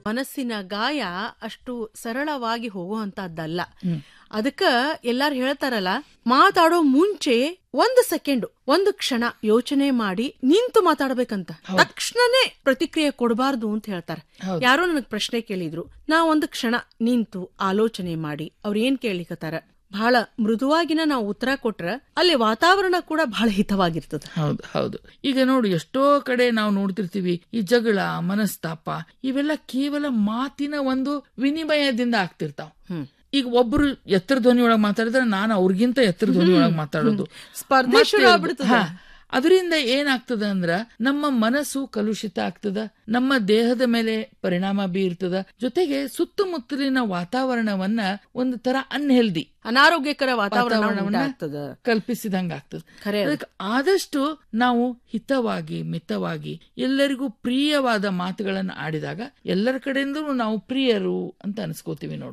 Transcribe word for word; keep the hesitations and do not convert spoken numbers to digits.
ಮನಸ್ಸಿನ ಗಾಯ ಅಷ್ಟು ಸರಳವಾಗಿ ಹೋಗುವಂತದ್ದಲ್ಲ. ಅದಕ್ಕ ಎಲ್ಲಾರು ಹೇಳ್ತಾರಲ್ಲ, ಮಾತಾಡೋ ಮುಂಚೆ ಒಂದು ಸೆಕೆಂಡ್ ಒಂದು ಕ್ಷಣ ಯೋಚನೆ ಮಾಡಿ ನಿಂತು ಮಾತಾಡ್ಬೇಕಂತ, ತಕ್ಷಣನೇ ಪ್ರತಿಕ್ರಿಯೆ ಕೊಡಬಾರ್ದು ಅಂತ ಹೇಳ್ತಾರೆ. ಯಾರೋ ನನಗ್ ಪ್ರಶ್ನೆ ಕೇಳಿದ್ರು, ನಾ ಒಂದು ಕ್ಷಣ ನಿಂತು ಆಲೋಚನೆ ಮಾಡಿ ಅವ್ರ ಏನ್ ಕೇಳಿಕತ್ತಾರ ಬಹಳ ಮೃದುವಾಗಿನ ನಾವು ಉತ್ತರ ಕೊಟ್ರ ಅಲ್ಲಿ ವಾತಾವರಣ ಕೂಡ ಬಹಳ ಹಿತವಾಗಿರ್ತದೆ. ಹೌದು ಹೌದು ಈಗ ನೋಡಿ, ಎಷ್ಟೋ ಕಡೆ ನಾವು ನೋಡ್ತಿರ್ತೀವಿ ಈ ಜಗಳ, ಮನಸ್ತಾಪ ಇವೆಲ್ಲ ಕೇವಲ ಮಾತಿನ ಒಂದು ವಿನಿಮಯದಿಂದ ಆಗ್ತಿರ್ತಾವ. ಈಗ ಒಬ್ರು ಎತ್ತರ ಧ್ವನಿ ಒಳಗೆ ಮಾತಾಡಿದ್ರೆ ನಾನು ಅವ್ರಿಗಿಂತ ಎತ್ತರ ಧ್ವನಿ ಒಳಗೆ ಮಾತಾಡೋದು, ಸ್ಪರ್ಧೆ ಶುರು ಆಗ್ಬಿಡ್ತದೆ. ಅದರಿಂದ ಏನಾಗ್ತದ ಅಂದ್ರ ನಮ್ಮ ಮನಸ್ಸು ಕಲುಷಿತ ಆಗ್ತದ, ನಮ್ಮ ದೇಹದ ಮೇಲೆ ಪರಿಣಾಮ ಬೀರ್ತದ, ಜೊತೆಗೆ ಸುತ್ತಮುತ್ತಲಿನ ವಾತಾವರಣವನ್ನ ಒಂದು ತರ ಅನ್ಹೆಲ್ದಿ, ಅನಾರೋಗ್ಯಕರ ವಾತಾವರಣವನ್ನ ಕಲ್ಪಿಸಿದಂಗ ಆಗ್ತದ. ಅದಕ್ಕೆ ಆದಷ್ಟು ನಾವು ಹಿತವಾಗಿ ಮಿತವಾಗಿ ಎಲ್ಲರಿಗೂ ಪ್ರಿಯವಾದ ಮಾತುಗಳನ್ನ ಆಡಿದಾಗ ಎಲ್ಲರ ಕಡೆಯಿಂದಲೂ ನಾವು ಪ್ರಿಯರು ಅಂತ ಅನ್ಸ್ಕೋತೀವಿ ನೋಡಿ.